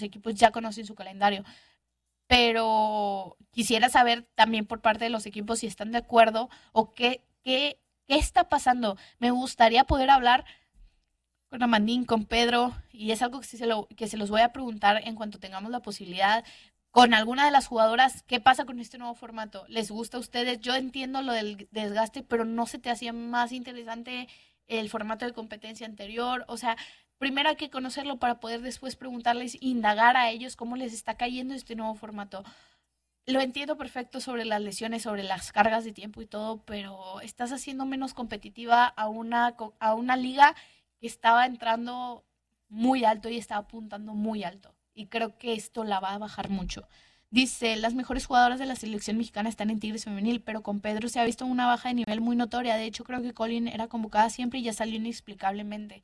equipos ya conocen su calendario, pero quisiera saber también por parte de los equipos si están de acuerdo o qué está pasando. Me gustaría poder hablar con Amandín, con Pedro, y es algo que, que se los voy a preguntar en cuanto tengamos la posibilidad. Con alguna de las jugadoras, ¿qué pasa con este nuevo formato? ¿Les gusta a ustedes? Yo entiendo lo del desgaste, pero ¿no se te hacía más interesante el formato de competencia anterior? O sea, primero hay que conocerlo para poder después preguntarles, indagar a ellos cómo les está cayendo este nuevo formato. Lo entiendo perfecto sobre las lesiones, sobre las cargas de tiempo y todo, pero estás haciendo menos competitiva a una liga que estaba entrando muy alto y estaba apuntando muy alto. Y creo que esto la va a bajar mucho. Dice, las mejores jugadoras de la selección mexicana están en Tigres Femenil, pero con Pedro se ha visto una baja de nivel muy notoria. De hecho, creo que Colin era convocada siempre y ya salió inexplicablemente.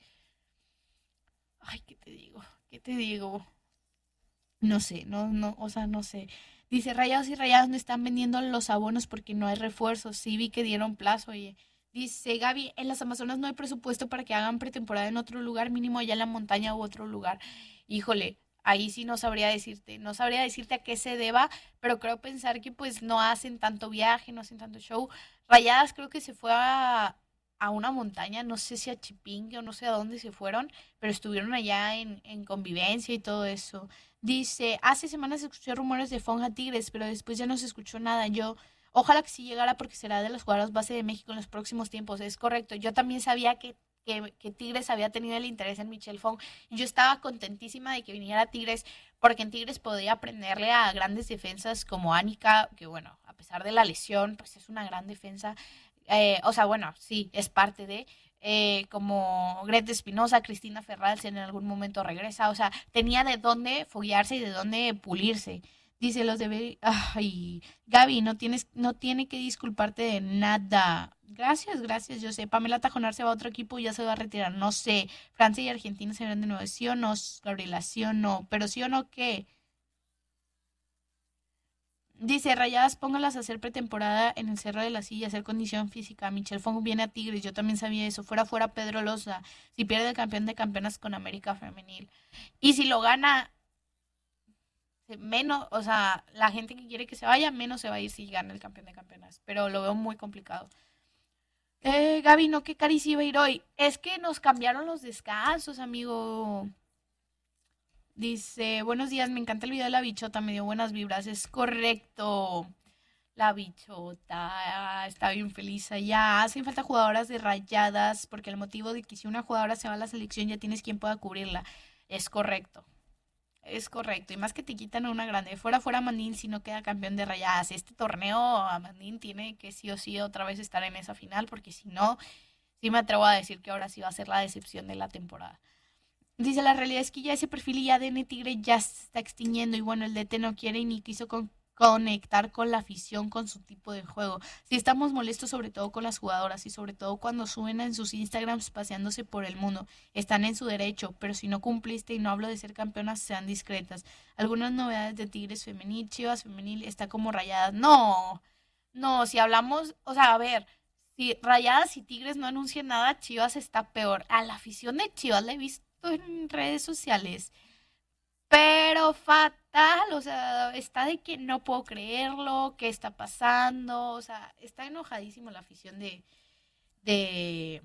Ay, ¿qué te digo? ¿Qué te digo? No sé, o sea, no sé. Dice, Rayados y Rayadas no están vendiendo los abonos porque no hay refuerzos. Sí vi que dieron plazo, oye. Dice Gaby, en las Amazonas no hay presupuesto para que hagan pretemporada en otro lugar, mínimo allá en la montaña u otro lugar. Híjole, ahí sí no sabría decirte, no sabría decirte a qué se deba, pero creo pensar que pues no hacen tanto viaje, no hacen tanto show. Rayadas creo que se fue a una montaña, no sé si a Chipinque o no sé a dónde se fueron, pero estuvieron allá en convivencia y todo eso. Dice, hace semanas escuché rumores de Fonja Tigres, pero después ya no se escuchó nada. Ojalá que sí llegara porque será de las jugadoras base de México en los próximos tiempos. Es correcto. Yo también sabía que Tigres había tenido el interés en Michelle Fong. Y yo estaba contentísima de que viniera Tigres, porque en Tigres podía aprenderle a grandes defensas como Anika, que bueno, a pesar de la lesión, pues es una gran defensa. O sea, bueno, sí, es parte de, como Greta Espinosa, Cristina Ferral, si en algún momento regresa, o sea, tenía de dónde foguearse y de dónde pulirse. Dice los de ay, Gaby, no tiene que disculparte de nada. Gracias, gracias, yo sé. Pamela Tajonar se va a otro equipo y ya se va a retirar. No sé. Francia y Argentina se verán de nuevo. ¿Sí o no, Gabriela? ¿Sí o no? Pero sí o no, ¿qué? Dice, Rayadas, póngalas a hacer pretemporada en el Cerro de la Silla, hacer condición física. Michelle Fong viene a Tigres, yo también sabía eso. Fuera Pedro Loza. Si pierde el campeón de campeonas con América Femenil. Y si lo gana, menos, o sea, la gente que quiere que se vaya, menos se va a ir si gana el campeón de campeonas. Pero lo veo muy complicado. Gaby, no, qué cari sí iba a ir hoy. Es que nos cambiaron los descansos, amigo. Dice, buenos días, me encanta el video de la bichota, me dio buenas vibras. Es correcto. La bichota está bien feliz allá. Hacen falta jugadoras de Rayadas porque el motivo de que si una jugadora se va a la selección ya tienes quien pueda cubrirla. Es correcto. Es correcto. Y más que te quitan a una grande. Fuera Mandín si no queda campeón de Rayadas. Este torneo a Mandín tiene que sí o sí otra vez estar en esa final porque si no, sí me atrevo a decir que ahora sí va a ser la decepción de la temporada. Dice, la realidad es que ya ese perfil y ADN Tigre ya se está extinguiendo y bueno, el DT no quiere ni quiso conectar con la afición con su tipo de juego. Sí estamos molestos sobre todo con las jugadoras y sobre todo cuando suben en sus Instagrams paseándose por el mundo. Están en su derecho, pero si no cumpliste y no hablo de ser campeonas, sean discretas. Algunas novedades de Tigres femenil, Chivas femenil, está como Rayadas. No, no, si hablamos, o sea, a ver, si Rayadas y Tigres no anuncian nada, Chivas está peor. A la afición de Chivas la he visto en redes sociales, pero fatal, o sea, está de que no puedo creerlo, qué está pasando, o sea, está enojadísimo la afición de,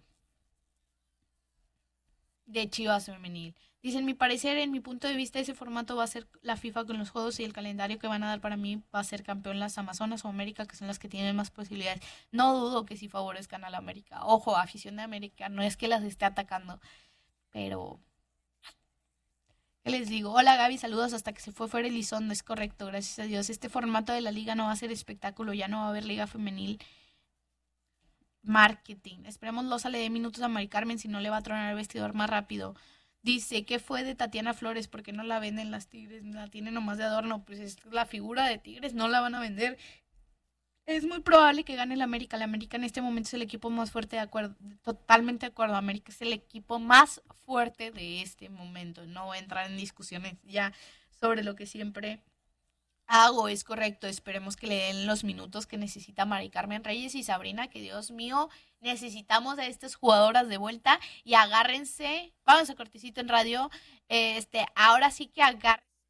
de Chivas Femenil. Dicen, mi parecer, en mi punto de vista, ese formato va a ser la FIFA con los juegos y el calendario que van a dar para mí va a ser campeón las Amazonas o América, que son las que tienen más posibilidades. No dudo que sí favorezcan a la América. Ojo, afición de América, no es que las esté atacando, pero ¿qué les digo? Hola Gaby, saludos hasta que se fue fuera Elizondo, es correcto, gracias a Dios. Este formato de la liga no va a ser espectáculo, ya no va a haber liga femenil. Marketing. Esperemos Loza le dé minutos a Mari Carmen, si no le va a tronar el vestidor más rápido. Dice, ¿qué fue de Tatiana Flores? ¿Por qué no la venden las Tigres? La tienen nomás de adorno. Pues es la figura de Tigres, no la van a vender. Es muy probable que gane el América. El América en este momento es el equipo más fuerte, de acuerdo, totalmente de acuerdo. América es el equipo más fuerte de este momento. No voy a entrar en discusiones ya sobre lo que siempre hago, es correcto. Esperemos que le den los minutos que necesita Mari Carmen Reyes y Sabrina, que Dios mío, necesitamos a estas jugadoras de vuelta y agárrense. Vamos a cortecito en radio. Ahora sí que agárrense